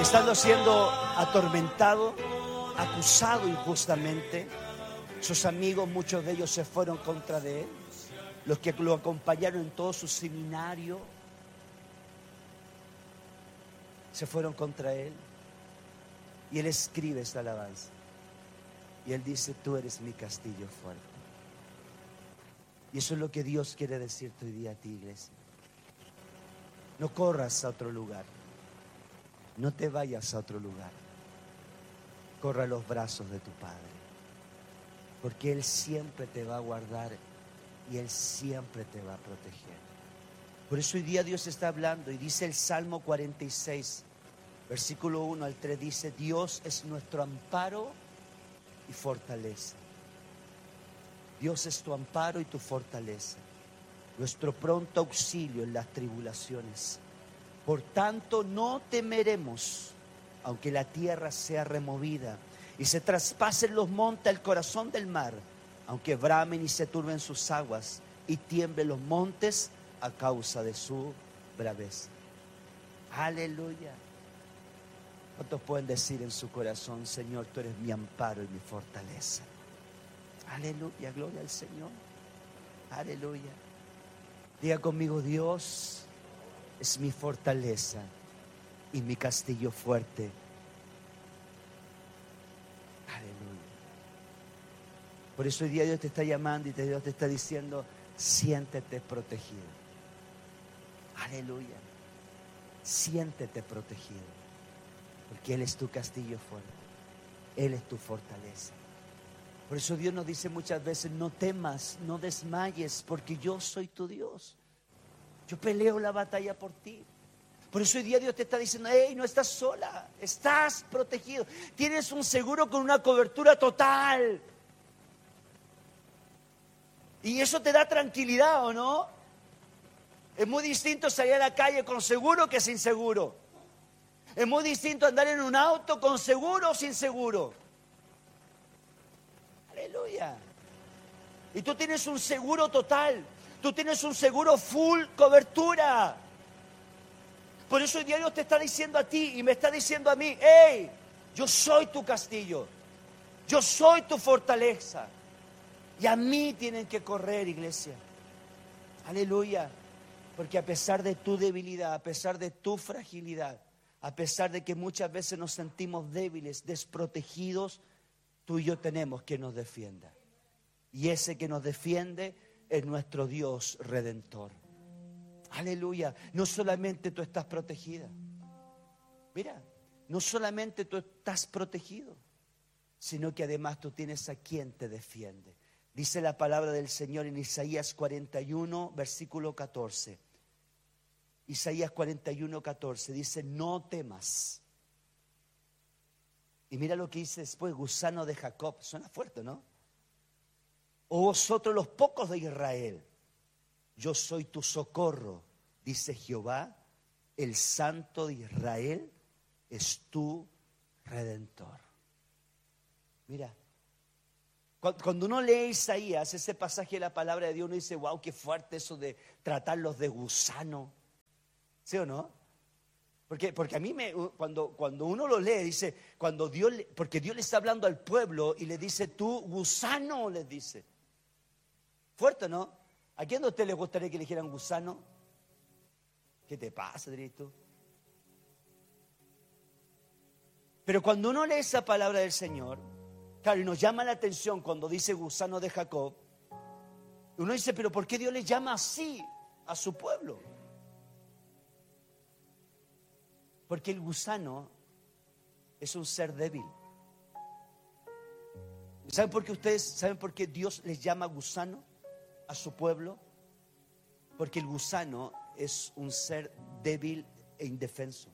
estando siendo atormentado, acusado injustamente. Sus amigos, muchos de ellos se fueron contra de él. Los que lo acompañaron en todo su seminario se fueron contra él. Y él escribe esta alabanza. Y él dice: tú eres mi castillo fuerte. Y eso es lo que Dios quiere decirte hoy día a ti, iglesia. No corras a otro lugar. No te vayas a otro lugar. Corra a los brazos de tu Padre. Porque Él siempre te va a guardar y Él siempre te va a proteger. Por eso hoy día Dios está hablando y dice el Salmo 46, versículo 1 al 3, dice: Dios es nuestro amparo y fortaleza. Dios es tu amparo y tu fortaleza, nuestro pronto auxilio en las tribulaciones. Por tanto, no temeremos, aunque la tierra sea removida y se traspasen los montes al corazón del mar, aunque bramen y se turben sus aguas y tiemblen los montes a causa de su braveza. Aleluya. ¿Cuántos pueden decir en su corazón: Señor, tú eres mi amparo y mi fortaleza? Aleluya, gloria al Señor. Aleluya. Diga conmigo: Dios es mi fortaleza y mi castillo fuerte. Aleluya. Por eso hoy día Dios te está llamando y Dios te está diciendo: siéntete protegido. Aleluya. Siéntete protegido, porque Él es tu castillo fuerte. Él es tu fortaleza. Por eso Dios nos dice muchas veces: no temas, no desmayes, porque yo soy tu Dios. Yo peleo la batalla por ti. Por eso hoy día Dios te está diciendo: hey, no estás sola, estás protegido. Tienes un seguro con una cobertura total. Y eso te da tranquilidad, ¿o no? Es muy distinto salir a la calle con seguro que sin seguro. Es muy distinto andar en un auto con seguro o sin seguro. Aleluya. Y tú tienes un seguro total. Tú tienes un seguro full cobertura. Por eso hoy día Dios te está diciendo a ti y me está diciendo a mí: hey, yo soy tu castillo. Yo soy tu fortaleza. Y a mí tienen que correr, iglesia. Aleluya. Porque a pesar de tu debilidad, a pesar de tu fragilidad, a pesar de que muchas veces nos sentimos débiles, desprotegidos, tú y yo tenemos quien nos defienda. Y ese que nos defiende es nuestro Dios Redentor. Aleluya. No solamente tú estás protegida. Mira, no solamente tú estás protegido, sino que además tú tienes a quien te defiende. Dice la palabra del Señor en Isaías 41, versículo 14. Isaías 41, 14 dice: no temas. Y mira lo que dice después: gusano de Jacob. Suena fuerte, ¿no? O vosotros los pocos de Israel, yo soy tu socorro, dice Jehová, el Santo de Israel es tu Redentor. Mira, cuando uno lee Isaías, ese pasaje de la palabra de Dios, uno dice: wow, qué fuerte eso de tratarlos de gusano. ¿Sí o no? Porque a mí cuando uno lo lee, dice, porque Dios le está hablando al pueblo y le dice: tú gusano, les dice. Fuerte, ¿no? ¿A quién de ustedes les gustaría que le dijeran gusano? ¿Qué te pasa, dirías tú? Pero cuando uno lee esa palabra del Señor, claro, y nos llama la atención cuando dice gusano de Jacob, uno dice: pero ¿por qué Dios le llama así a su pueblo? Porque el gusano es un ser débil. ¿Saben por qué saben por qué Dios les llama gusano a su pueblo? Porque el gusano es un ser débil e indefenso.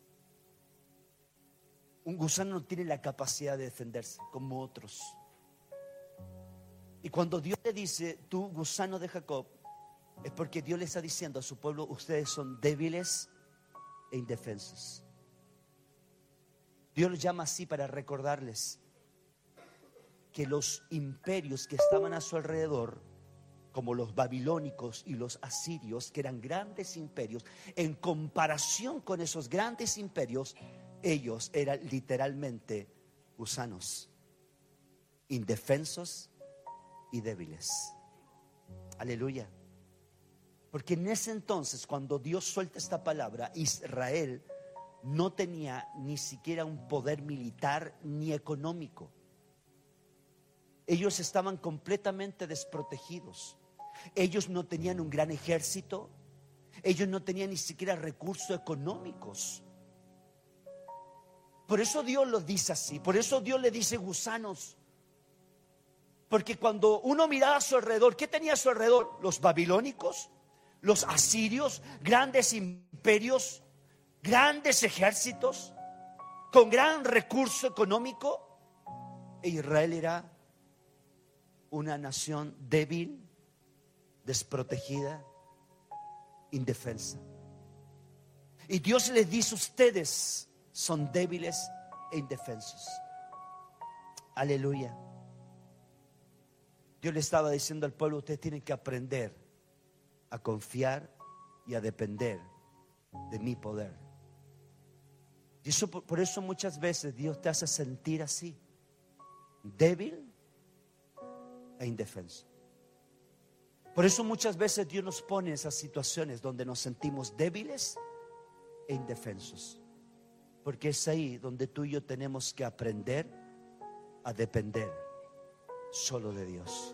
Un gusano no tiene la capacidad de defenderse como otros. Y cuando Dios le dice: tú gusano de Jacob, es porque Dios le está diciendo a su pueblo: ustedes son débiles e indefensos. Dios los llama así para recordarles que los imperios que estaban a su alrededor, como los babilónicos y los asirios, que eran grandes imperios, en comparación con esos grandes imperios, ellos eran literalmente gusanos, indefensos y débiles. Aleluya. Porque en ese entonces, cuando Dios suelta esta palabra, Israel no tenía ni siquiera un poder militar ni económico. Ellos estaban completamente desprotegidos. Ellos no tenían un gran ejército. Ellos no tenían ni siquiera recursos económicos. Por eso Dios los dice así. Por eso Dios le dice gusanos. Porque cuando uno miraba a su alrededor, ¿qué tenía a su alrededor? Los babilónicos, los asirios, grandes imperios, grandes ejércitos, con gran recurso económico. E Israel era una nación débil, desprotegida, indefensa. Y Dios les dice: ustedes son débiles e indefensos. Aleluya. Dios le estaba diciendo al pueblo: ustedes tienen que aprender a confiar y a depender de mi poder. Y eso, por eso muchas veces Dios te hace sentir así, débil e indefenso. Por eso muchas veces Dios nos pone en esas situaciones donde nos sentimos débiles e indefensos. Porque es ahí donde tú y yo tenemos que aprender a depender solo de Dios.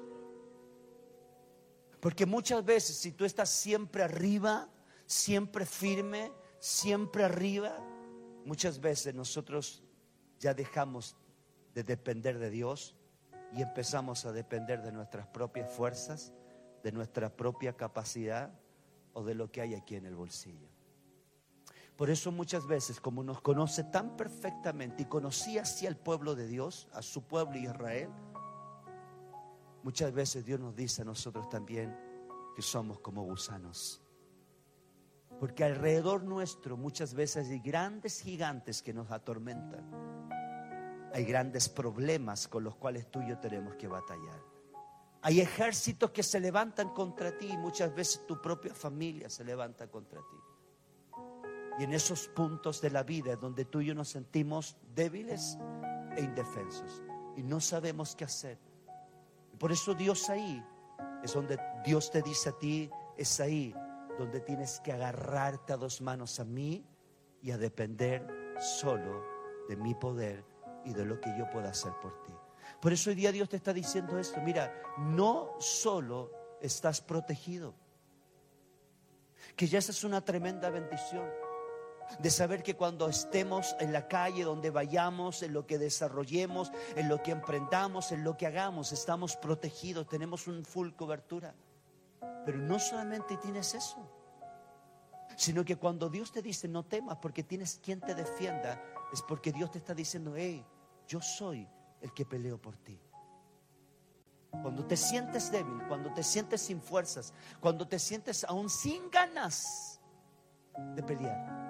Porque muchas veces, si tú estás siempre arriba, siempre firme, siempre arriba, muchas veces nosotros ya dejamos de depender de Dios y empezamos a depender de nuestras propias fuerzas, de nuestra propia capacidad o de lo que hay aquí en el bolsillo. Por eso muchas veces, como nos conoce tan perfectamente y conocía así al pueblo de Dios, a su pueblo Israel, muchas veces Dios nos dice a nosotros también que somos como gusanos. Porque alrededor nuestro muchas veces hay grandes gigantes que nos atormentan. Hay grandes problemas con los cuales tú y yo tenemos que batallar. Hay ejércitos que se levantan contra ti y muchas veces tu propia familia se levanta contra ti. Y en esos puntos de la vida es donde tú y yo nos sentimos débiles e indefensos y no sabemos qué hacer. Por eso Dios ahí es donde Dios te dice a ti, es ahí donde tienes que agarrarte a dos manos a mí y a depender solo de mi poder y de lo que yo pueda hacer por ti. Por eso hoy día Dios te está diciendo esto: mira, no solo estás protegido, que ya esa es una tremenda bendición, de saber que cuando estemos en la calle, donde vayamos, en lo que desarrollemos, en lo que emprendamos, en lo que hagamos, estamos protegidos, tenemos un full cobertura. Pero no solamente tienes eso, sino que cuando Dios te dice no temas porque tienes quien te defienda, es porque Dios te está diciendo: hey, yo soy el que peleo por ti. Cuando te sientes débil, cuando te sientes sin fuerzas, cuando te sientes aún sin ganas de pelear.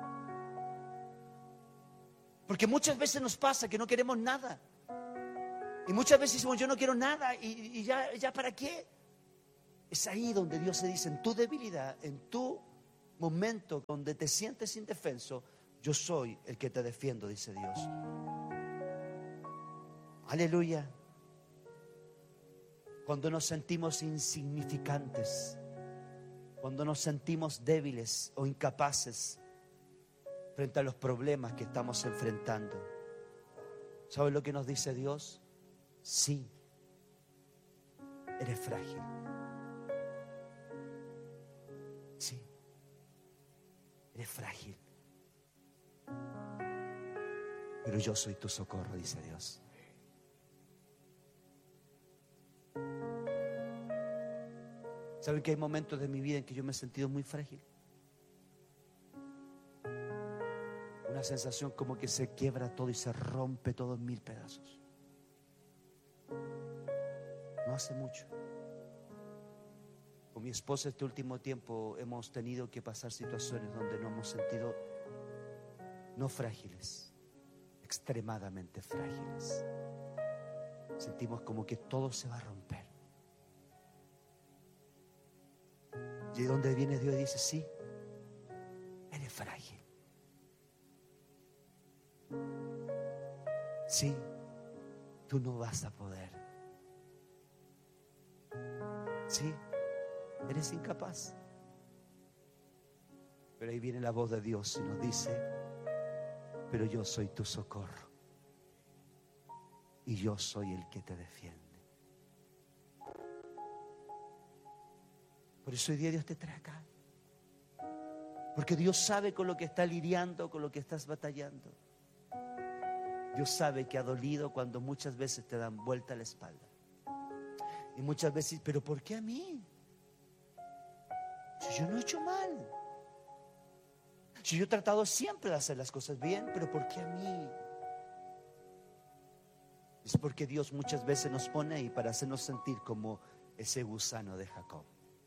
Porque muchas veces nos pasa que no queremos nada. Y muchas veces decimos: yo no quiero nada y ya ¿para qué? Es ahí donde Dios se dice: en tu debilidad, en tu momento donde te sientes indefenso, yo soy el que te defiendo, dice Dios. Aleluya. Cuando nos sentimos insignificantes, cuando nos sentimos débiles o incapaces frente a los problemas que estamos enfrentando, ¿sabes lo que nos dice Dios? Sí, eres frágil. Sí, eres frágil. Pero yo soy tu socorro, dice Dios. ¿Saben que hay momentos de mi vida en que yo me he sentido muy frágil? Una sensación como que se quiebra todo y se rompe todo en mil pedazos. No hace mucho, con mi esposa este último tiempo hemos tenido que pasar situaciones donde nos hemos sentido no frágiles, extremadamente frágiles. Sentimos como que todo se va a romper. Y donde viene Dios y dice: sí, eres frágil. Sí, tú no vas a poder. Sí, eres incapaz. Pero ahí viene la voz de Dios y nos dice: pero yo soy tu socorro y yo soy el que te defiende. Por eso hoy día Dios te trae acá, porque Dios sabe con lo que estás lidiando, con lo que estás batallando. Dios sabe que ha dolido cuando muchas veces te dan vuelta la espalda. Y muchas veces, pero ¿por qué a mí? Si yo no he hecho mal, si yo he tratado siempre de hacer las cosas bien, pero ¿por qué a mí? Es porque Dios muchas veces nos pone ahí para hacernos sentir como ese gusano de Jacob,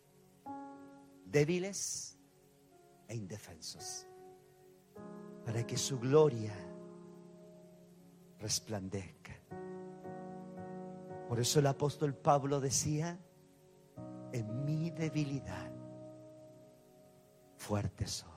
débiles e indefensos, para que su gloria resplandezca. Por eso el apóstol Pablo decía: en mi debilidad fuerte soy.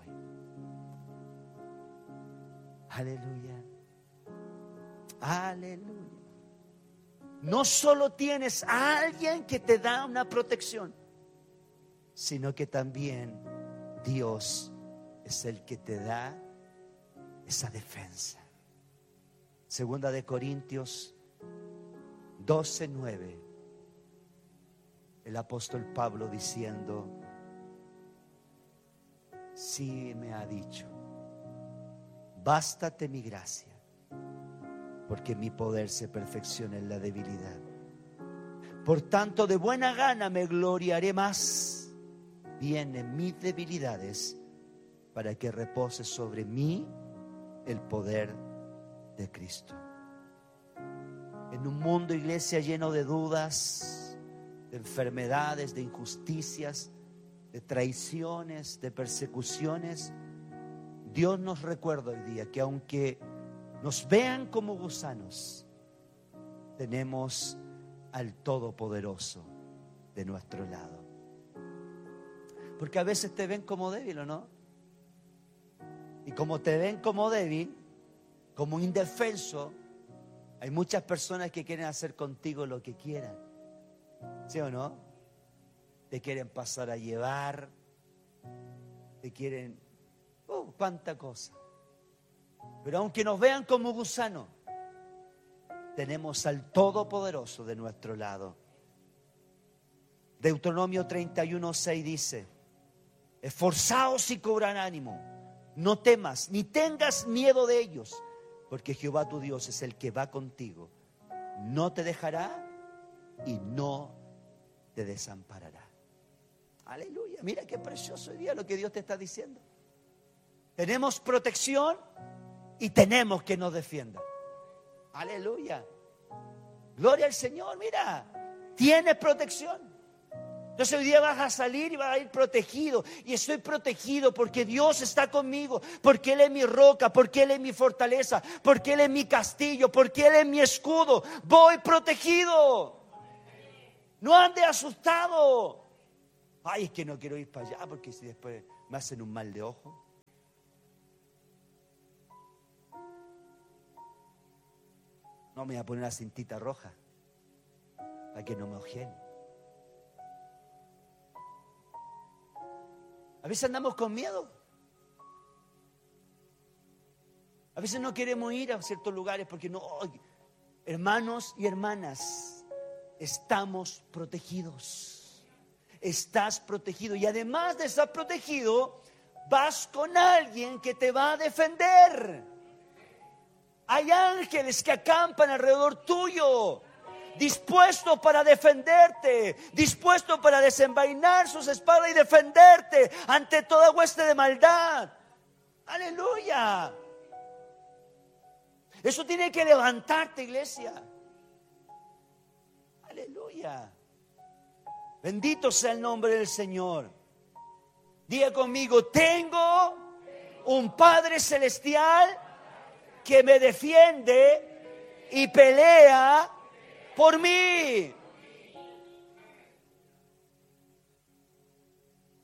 Aleluya, aleluya. No solo tienes a alguien que te da una protección, sino que también Dios es el que te da esa defensa. Segunda de Corintios 12:9, el apóstol Pablo diciendo: sí me ha dicho, bástate mi gracia, porque mi poder se perfecciona en la debilidad. Por tanto, de buena gana me gloriaré más bien en mis debilidades, para que repose sobre mí el poder de Cristo. En un mundo, iglesia, lleno de dudas, de enfermedades, de injusticias, de traiciones, de persecuciones, Dios nos recuerda hoy día que aunque nos vean como gusanos, tenemos al Todopoderoso de nuestro lado. Porque a veces te ven como débil, ¿o no? Y como te ven como débil, como indefenso, hay muchas personas que quieren hacer contigo lo que quieran. ¿Sí o no? Te quieren pasar a llevar, te quieren, cuánta cosa. Pero aunque nos vean como gusanos, tenemos al Todopoderoso de nuestro lado. Deuteronomio 31:6 dice: esforzaos y cobrad ánimo, no temas ni tengas miedo de ellos, porque Jehová tu Dios es el que va contigo, no te dejará y no te desamparará. Aleluya, mira qué precioso hoy día lo que Dios te está diciendo. Tenemos protección y tenemos que nos defienda. Aleluya, gloria al Señor. Mira, tienes protección. Entonces hoy día vas a salir y vas a ir protegido. Y estoy protegido porque Dios está conmigo, porque Él es mi roca, porque Él es mi fortaleza, porque Él es mi castillo, porque Él es mi escudo. Voy protegido. No ande asustado. Ay, es que no quiero ir para allá porque si después me hacen un mal de ojo. No me voy a poner una cintita roja para que no me ojeen. A veces andamos con miedo. A veces no queremos ir a ciertos lugares porque no. Hermanos y hermanas, estamos protegidos. Estás protegido. Y además de estar protegido, vas con alguien que te va a defender. Hay ángeles que acampan alrededor tuyo, dispuestos para defenderte, dispuestos para desenvainar sus espadas y defenderte ante toda hueste de maldad. Aleluya. Eso tiene que levantarte, iglesia. Aleluya. Bendito sea el nombre del Señor. Diga conmigo: tengo un Padre celestial que me defiende y pelea por mí.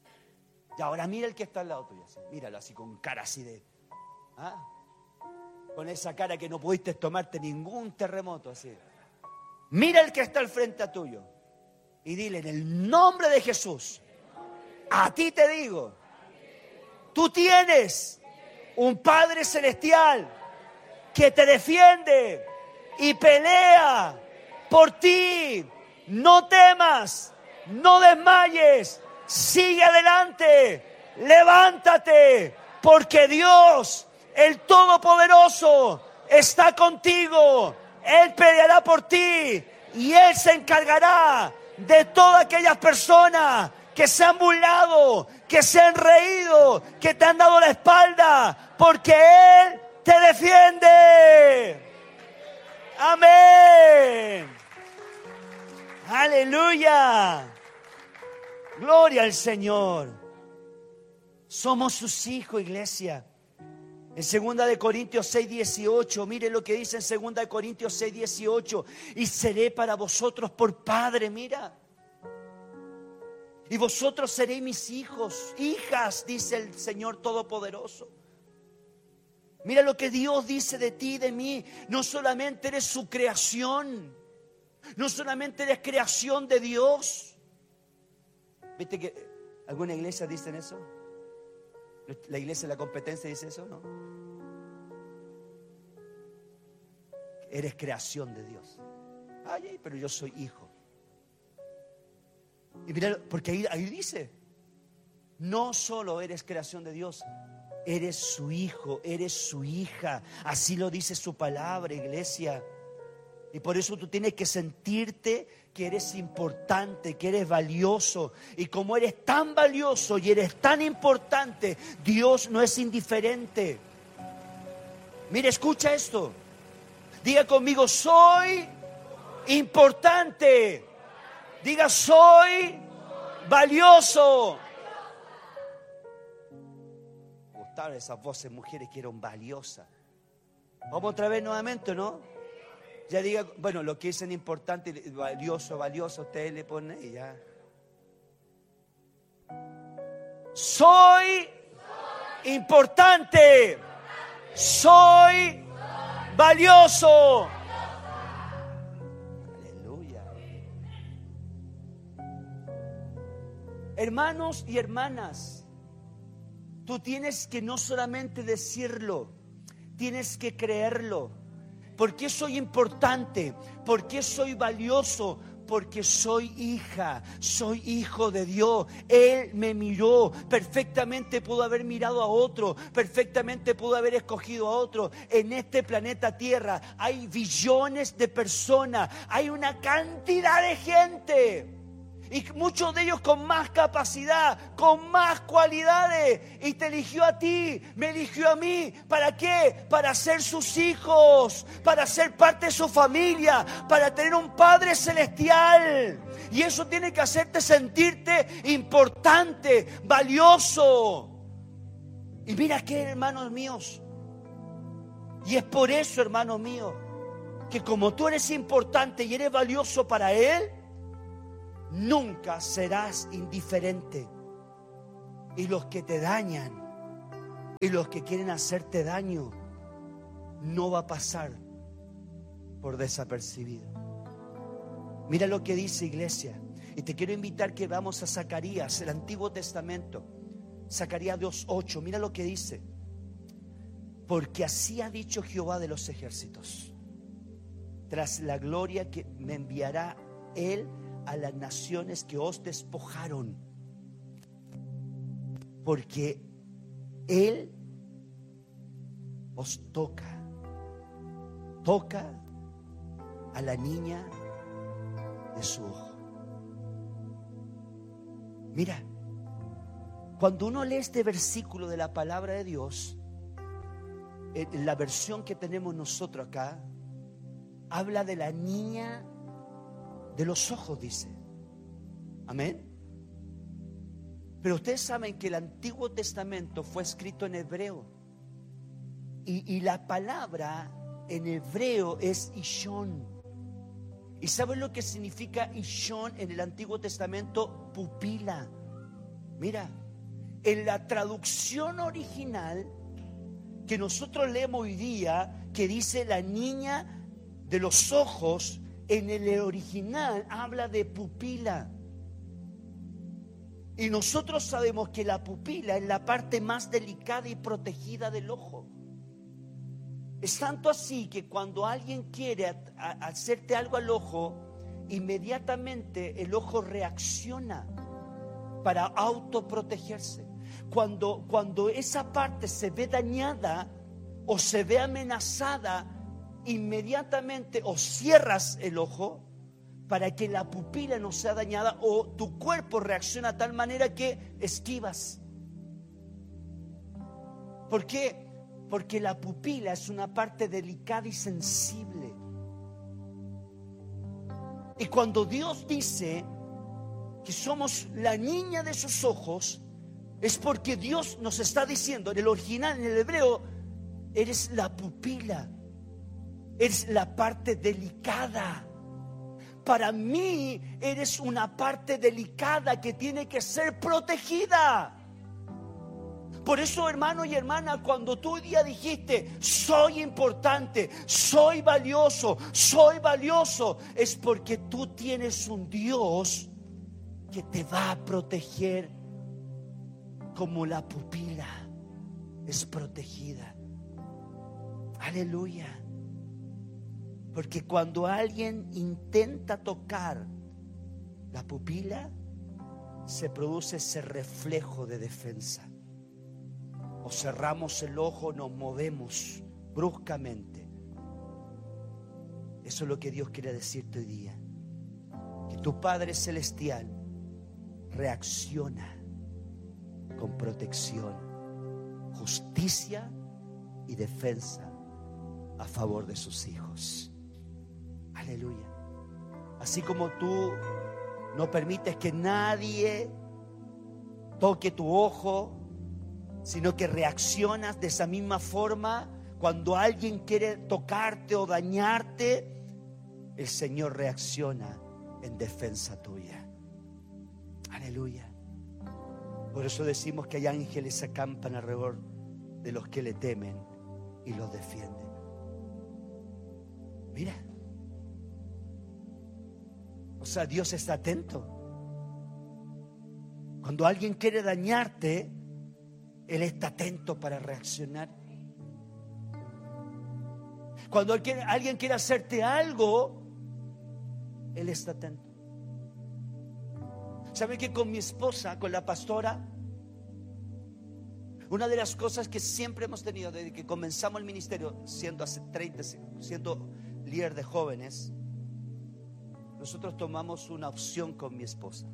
Y ahora mira el que está al lado tuyo. Míralo así con cara así de... con esa cara que no pudiste tomarte ningún terremoto así. Mira el que está al frente a tuyo y dile: en el nombre de Jesús, a ti te digo, tú tienes un Padre Celestial que te defiende y pelea por ti. No temas, no desmayes, sigue adelante, levántate, porque Dios, el Todopoderoso, está contigo. Él peleará por ti y Él se encargará de todas aquellas personas que se han burlado, que se han reído, que te han dado la espalda, porque Él te defiende. Amén. Aleluya. Gloria al Señor. Somos sus hijos, iglesia. En 2 Corintios 6:18, mire lo que dice en 2 Corintios 6:18. Y seré para vosotros por padre, mira. Y vosotros seréis mis hijos, hijas, dice el Señor Todopoderoso. Mira lo que Dios dice de ti y de mí. No solamente eres su creación, no solamente eres creación de Dios. ¿Viste que alguna iglesia dicen eso? La iglesia de la competencia dice eso, ¿no? Eres creación de Dios. Ay, pero yo soy hijo. Y mira, porque ahí dice, no solo eres creación de Dios, eres su hijo, eres su hija. Así lo dice su palabra, iglesia. Y por eso tú tienes que sentirte que eres importante, que eres valioso. Y como eres tan valioso y eres tan importante, Dios no es indiferente. Mira, escucha esto. Diga conmigo: soy importante. Diga: soy valioso. Me gustaron esas voces mujeres que eran valiosas. Vamos otra vez nuevamente, ¿no? Ya diga, bueno, lo que dicen importante, valioso, ustedes le ponen y ya. Soy importante. Soy valioso. Aleluya. Hermanos y hermanas, tú tienes que no solamente decirlo, tienes que creerlo. ¿Por qué soy importante? ¿Por qué soy valioso? Porque soy hija, soy hijo de Dios. Él me miró, perfectamente pudo haber mirado a otro, perfectamente pudo haber escogido a otro. En este planeta Tierra hay billones de personas, hay una cantidad de gente. Y muchos de ellos con más capacidad, con más cualidades. Y te eligió a ti, me eligió a mí. ¿Para qué? Para ser sus hijos, para ser parte de su familia, para tener un Padre Celestial. Y eso tiene que hacerte sentirte importante, valioso. Y mira qué, hermanos míos. Y es por eso, hermano mío, que como tú eres importante y eres valioso para Él, nunca serás indiferente. Y los que te dañan y los que quieren hacerte daño, no va a pasar por desapercibido. Mira lo que dice, iglesia. Y te quiero invitar que vamos a Zacarías, el Antiguo Testamento. Zacarías 2:8. Mira lo que dice. Porque así ha dicho Jehová de los ejércitos: tras la gloria que me enviará Él a las naciones que os despojaron, porque Él os toca a la niña de su ojo. Mira, cuando uno lee este versículo de la palabra de Dios, en la versión que tenemos nosotros acá, habla de la niña de los ojos, dice. Amén. Pero ustedes saben que el Antiguo Testamento fue escrito en hebreo. Y la palabra en hebreo es Ishon. ¿Y saben lo que significa Ishon en el Antiguo Testamento? Pupila. Mira, en la traducción original que nosotros leemos hoy día, que dice la niña de los ojos, en el original habla de pupila. Y nosotros sabemos que la pupila es la parte más delicada y protegida del ojo. Es tanto así que cuando alguien quiere hacerte algo al ojo, inmediatamente el ojo reacciona para autoprotegerse. Cuando esa parte se ve dañada o se ve amenazada, inmediatamente o cierras el ojo para que la pupila no sea dañada, o tu cuerpo reacciona de tal manera que esquivas. ¿Por qué? Porque la pupila es una parte delicada y sensible. Y cuando Dios dice que somos la niña de sus ojos, es porque Dios nos está diciendo, en el original, en el hebreo, eres la pupila, eres la parte delicada. Para mí eres una parte delicada que tiene que ser protegida. Por eso, hermano y hermana, cuando tú hoy día dijiste, soy importante, soy valioso, es porque tú tienes un Dios que te va a proteger como la pupila es protegida. Aleluya. Porque cuando alguien intenta tocar la pupila, se produce ese reflejo de defensa. O cerramos el ojo, nos movemos bruscamente. Eso es lo que Dios quiere decirte hoy día. Que tu Padre Celestial reacciona con protección, justicia y defensa a favor de sus hijos. Aleluya. Así como tú no permites que nadie toque tu ojo, sino que reaccionas de esa misma forma cuando alguien quiere tocarte o dañarte, el Señor reacciona en defensa tuya. Aleluya. Por eso decimos que hay ángeles que acampan alrededor de los que le temen y los defienden. Mira. O sea, Dios está atento. Cuando alguien quiere dañarte, Él está atento para reaccionar. Cuando alguien quiere hacerte algo, Él está atento. ¿Saben que con mi esposa, con la pastora, una de las cosas que siempre hemos tenido desde que comenzamos el ministerio, siendo líder de jóvenes, nosotros tomamos una opción con mi esposa,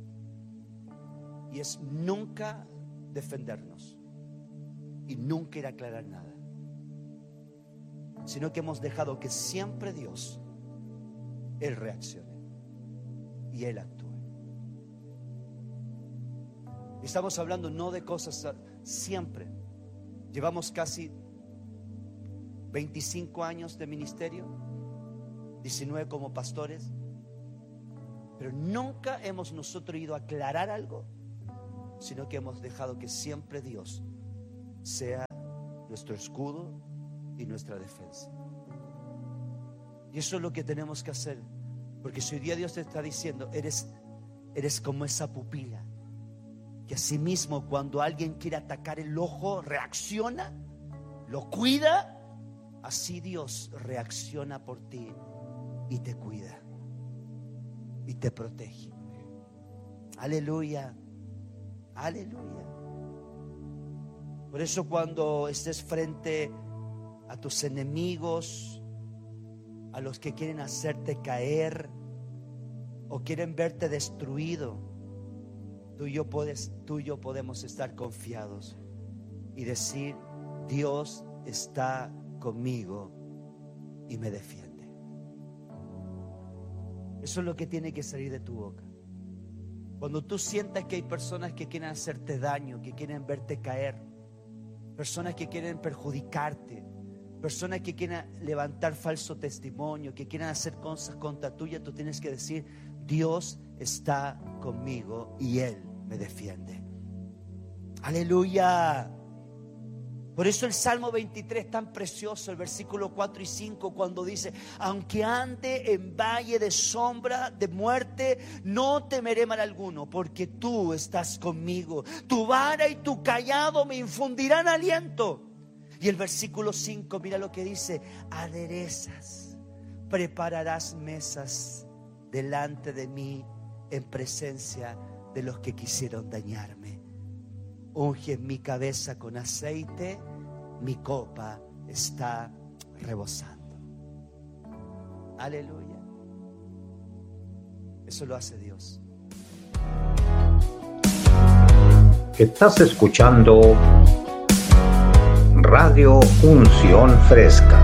y es nunca defendernos y nunca ir a aclarar nada, sino que hemos dejado que siempre Dios, Él reaccione y Él actúe. Estamos hablando no de cosas siempre. Llevamos casi 25 años de ministerio, 19 como pastores, pero nunca hemos nosotros ido a aclarar algo, sino que hemos dejado que siempre Dios sea nuestro escudo y nuestra defensa. Y eso es lo que tenemos que hacer, porque si hoy día Dios te está diciendo, eres como esa pupila, que asimismo cuando alguien quiere atacar el ojo, reacciona, lo cuida, así Dios reacciona por ti y te cuida y te protege. Aleluya. Aleluya. Por eso cuando estés frente a tus enemigos, a los que quieren hacerte caer o quieren verte destruido, tú y yo podemos estar confiados y decir, Dios está conmigo y me defiende. Eso es lo que tiene que salir de tu boca. Cuando tú sientas que hay personas que quieren hacerte daño, que quieren verte caer, personas que quieren perjudicarte, personas que quieren levantar falso testimonio, que quieren hacer cosas contra tuya, tú tienes que decir, Dios está conmigo y Él me defiende. Aleluya. Por eso el Salmo 23 es tan precioso, el versículo 4 y 5, cuando dice: aunque ande en valle de sombra de muerte, no temeré mal alguno, porque tú estás conmigo. Tu vara y tu cayado me infundirán aliento. Y el versículo 5, mira lo que dice: aderezas, prepararás mesas delante de mí en presencia de los que quisieron dañarme. Unges mi cabeza con aceite, mi copa está rebosando. Aleluya. Eso lo hace Dios. Estás escuchando Radio Unción Fresca.